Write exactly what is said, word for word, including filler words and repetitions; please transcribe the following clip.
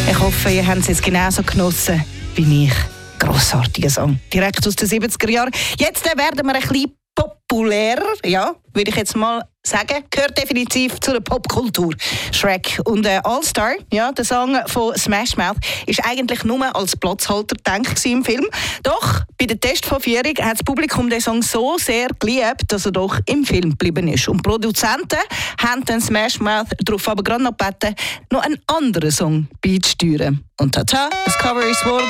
Ich hoffe, ihr habt es jetzt genauso genossen wie ich. Grossartiger Song. Direkt aus den siebziger Jahren. Jetzt werden wir ein bisschen populärer, ja, würde ich jetzt mal sagen. Gehört definitiv zu der Popkultur. Shrek und äh, All-Star, ja, der Song von Smash Mouth, ist eigentlich nur als Platzhalter gedacht im Film. Doch bei der Testvorführung hat das Publikum den Song so sehr geliebt, dass er doch im Film geblieben ist. Und die Produzenten haben den Smash Mouth darauf aber gerade noch gebeten, noch einen anderen Song beizusteuern. Und tata, das Cover ist geworden.